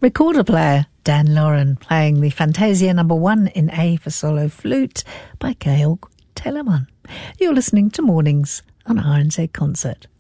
Recorder player Dan Lauren playing the Fantasia No. 1 in A for solo flute by Georg Telemann. You're listening to Mornings on RNZ Concert.